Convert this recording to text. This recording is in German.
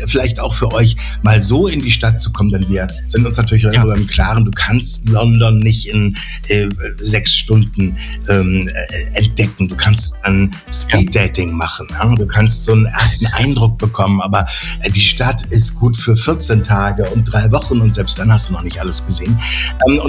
vielleicht auch für euch, mal so in die Stadt zu kommen, denn wir sind uns natürlich darüber im Klaren, du kannst London nicht in 6 Stunden entdecken. Du kannst ein Speed-Dating machen. Ja? Du kannst so einen ersten Eindruck bekommen, aber die Stadt ist gut für 14 Tage und 3 Wochen und selbst dann hast du noch nicht alles gesehen. Und